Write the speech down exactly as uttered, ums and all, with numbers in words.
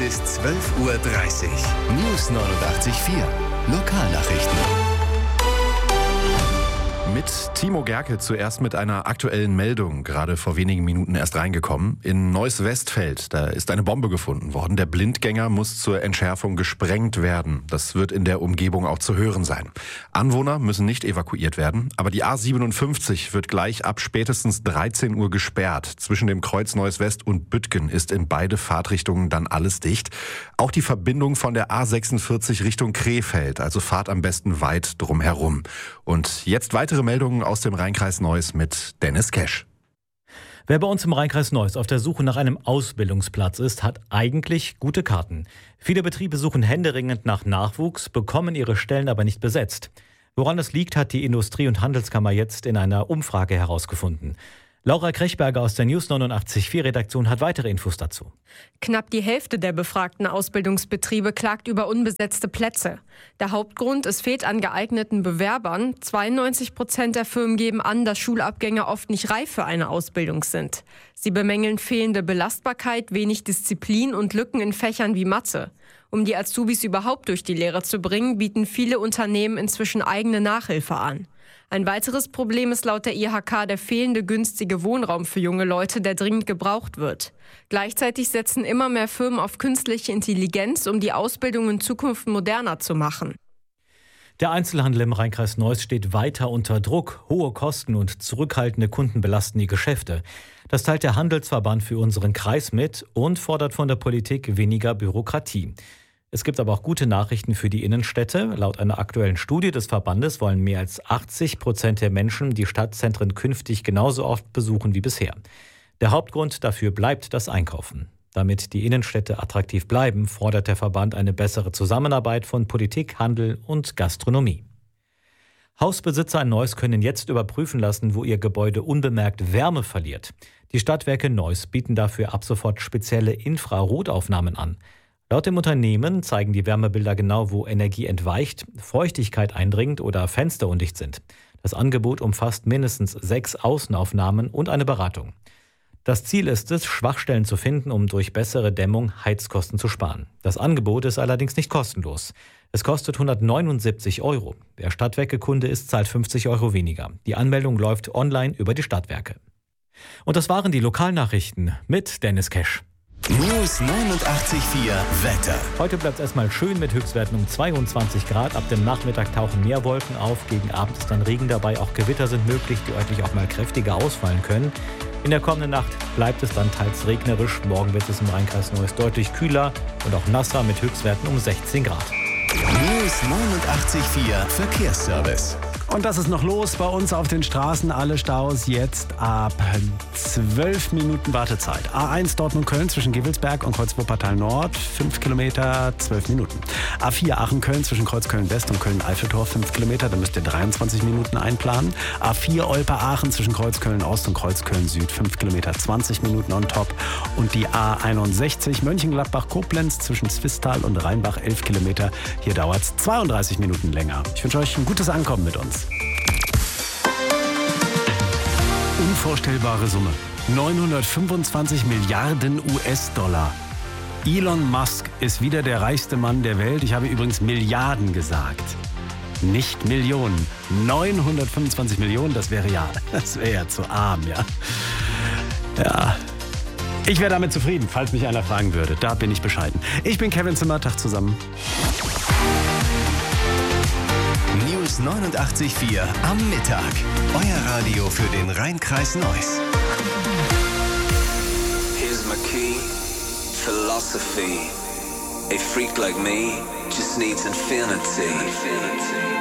bis zwölf Uhr dreißig. News neunundachtzig Komma vier. Lokalnachrichten. Mit Timo Gerke zuerst mit einer aktuellen Meldung, gerade vor wenigen Minuten erst reingekommen. In Neuss-Westfeld, da ist eine Bombe gefunden worden. Der Blindgänger muss zur Entschärfung gesprengt werden. Das wird in der Umgebung auch zu hören sein. Anwohner müssen nicht evakuiert werden, aber die A siebenundfünfzig wird gleich ab spätestens dreizehn Uhr gesperrt. Zwischen dem Kreuz Neuss-West und Büttgen ist in beide Fahrtrichtungen dann alles dicht. Auch die Verbindung von der A sechsundvierzig Richtung Krefeld, also fahrt am besten weit drum herum. Und jetzt weitere Meldungen aus dem Rheinkreis Neuss mit Dennis Kesch. Wer bei uns im Rheinkreis Neuss auf der Suche nach einem Ausbildungsplatz ist, hat eigentlich gute Karten. Viele Betriebe suchen händeringend nach Nachwuchs, bekommen ihre Stellen aber nicht besetzt. Woran es liegt, hat die Industrie- und Handelskammer jetzt in einer Umfrage herausgefunden. Laura Krechberger aus der News neunundachtzig Komma vier Redaktion hat weitere Infos dazu. Knapp die Hälfte der befragten Ausbildungsbetriebe klagt über unbesetzte Plätze. Der Hauptgrund, es fehlt an geeigneten Bewerbern. zweiundneunzig Prozent der Firmen geben an, dass Schulabgänger oft nicht reif für eine Ausbildung sind. Sie bemängeln fehlende Belastbarkeit, wenig Disziplin und Lücken in Fächern wie Mathe. Um die Azubis überhaupt durch die Lehre zu bringen, bieten viele Unternehmen inzwischen eigene Nachhilfe an. Ein weiteres Problem ist laut der I H K der fehlende günstige Wohnraum für junge Leute, der dringend gebraucht wird. Gleichzeitig setzen immer mehr Firmen auf künstliche Intelligenz, um die Ausbildung in Zukunft moderner zu machen. Der Einzelhandel im Rheinkreis Neuss steht weiter unter Druck. Hohe Kosten und zurückhaltende Kunden belasten die Geschäfte. Das teilt der Handelsverband für unseren Kreis mit und fordert von der Politik weniger Bürokratie. Es gibt aber auch gute Nachrichten für die Innenstädte. Laut einer aktuellen Studie des Verbandes wollen mehr als achtzig Prozent der Menschen die Stadtzentren künftig genauso oft besuchen wie bisher. Der Hauptgrund dafür bleibt das Einkaufen. Damit die Innenstädte attraktiv bleiben, fordert der Verband eine bessere Zusammenarbeit von Politik, Handel und Gastronomie. Hausbesitzer in Neuss können jetzt überprüfen lassen, wo ihr Gebäude unbemerkt Wärme verliert. Die Stadtwerke Neuss bieten dafür ab sofort spezielle Infrarotaufnahmen an. Laut dem Unternehmen zeigen die Wärmebilder genau, wo Energie entweicht, Feuchtigkeit eindringt oder Fenster undicht sind. Das Angebot umfasst mindestens sechs Außenaufnahmen und eine Beratung. Das Ziel ist es, Schwachstellen zu finden, um durch bessere Dämmung Heizkosten zu sparen. Das Angebot ist allerdings nicht kostenlos. Es kostet hundertneunundsiebzig Euro. Wer Stadtwerke-Kunde ist, zahlt fünfzig Euro weniger. Die Anmeldung läuft online über die Stadtwerke. Und das waren die Lokalnachrichten mit Dennis Kesch. News neunundachtzig Komma vier Wetter. Heute bleibt es erstmal schön mit Höchstwerten um zweiundzwanzig Grad. Ab dem Nachmittag tauchen mehr Wolken auf. Gegen Abend ist dann Regen dabei. Auch Gewitter sind möglich, die örtlich auch mal kräftiger ausfallen können. In der kommenden Nacht bleibt es dann teils regnerisch. Morgen wird es im Rheinkreis Neuss deutlich kühler und auch nasser mit Höchstwerten um sechzehn Grad. News neunundachtzig Komma vier Verkehrsservice. Und das ist noch los bei uns auf den Straßen. Alle Staus jetzt ab zwölf Minuten Wartezeit. A eins Dortmund-Köln zwischen Gevelsberg und Kreuz-Wuppertal Nord, fünf Kilometer, zwölf Minuten. A vier Aachen-Köln zwischen Kreuz-Köln-West und Köln-Eiffeltor, fünf Kilometer, da müsst ihr dreiundzwanzig Minuten einplanen. A vier Olpe-Aachen zwischen Kreuz-Köln-Ost und Kreuz-Köln-Süd, fünf Kilometer, zwanzig Minuten on top. Und die A einundsechzig Mönchengladbach-Koblenz zwischen Zwistal und Rheinbach, elf Kilometer. Hier dauert es zweiunddreißig Minuten länger. Ich wünsche euch ein gutes Ankommen mit uns. Unvorstellbare Summe. neunhundertfünfundzwanzig Milliarden U S-Dollar. Elon Musk ist wieder der reichste Mann der Welt. Ich habe übrigens Milliarden gesagt. Nicht Millionen. neunhundertfünfundzwanzig Millionen, das wäre ja, das wäre ja zu arm, ja. Ja. Ich wäre damit zufrieden, falls mich einer fragen würde. Da bin ich bescheiden. Ich bin Kevin Zimmer, Tag zusammen. News neunundachtzig Komma vier am Mittag. Euer Radio für den Rheinkreis Neuss. Here's my key, philosophy. A freak like me just needs infinity.